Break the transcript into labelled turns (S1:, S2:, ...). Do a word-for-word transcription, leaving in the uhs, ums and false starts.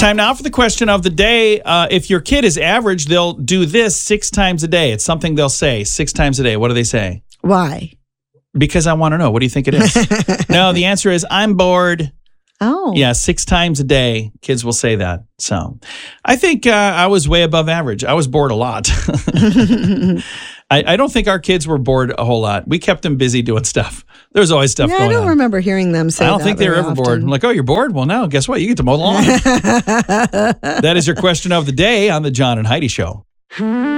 S1: Time now for the question of the day. Uh, if your kid is average, they'll do this six times a day. It's something they'll say six times a day. What do they say?
S2: Why?
S1: Because I want to know. What do you think it is? No, the answer is I'm bored.
S2: Oh.
S1: Yeah, six times a day, kids will say that. So I think uh, I was way above average. I was bored a lot. I, I don't think our kids were bored a whole lot. We kept them busy doing stuff. There was always stuff
S2: yeah,
S1: going on.
S2: I don't
S1: on.
S2: remember hearing them say that.
S1: I don't
S2: that
S1: think they were ever
S2: often.
S1: bored. I'm like, oh, you're bored? Well, now, guess what? You get to mow the lawn. That is your question of the day on the John and Heidi Show.